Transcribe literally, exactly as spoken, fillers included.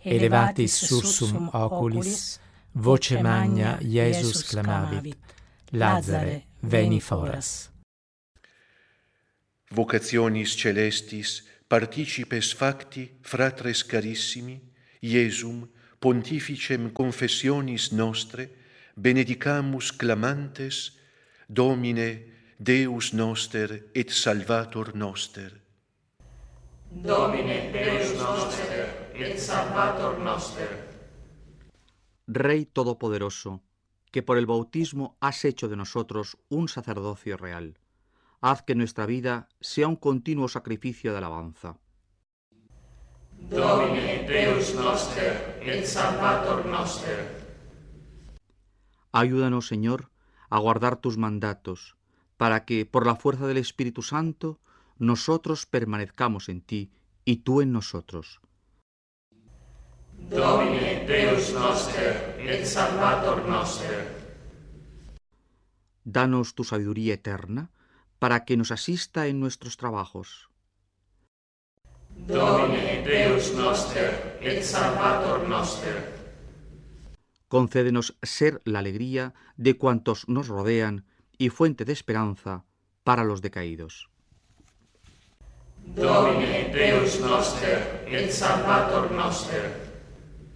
elevatis sursum oculis, voce magna Iesus clamavit, Lazare, veni foras. Vocationis celestis, participes facti, fratres carissimi, Iesum, pontificem confessionis nostre, benedicamus clamantes, Domine, Deus noster et Salvator noster. Domine, Deus noster et Salvator noster. Rey Todopoderoso, que por el bautismo has hecho de nosotros un sacerdocio real, haz que nuestra vida sea un continuo sacrificio de alabanza. Domine, Deus noster et Salvator noster. Ayúdanos, Señor, a guardar tus mandatos, para que, por la fuerza del Espíritu Santo, nosotros permanezcamos en ti y tú en nosotros. Domine, Deus noster et Salvator noster. Danos tu sabiduría eterna, para que nos asista en nuestros trabajos. Domine, Deus noster et Salvator noster. Concédenos ser la alegría de cuantos nos rodean y fuente de esperanza para los decaídos. Domine, Deus noster et Salvator noster.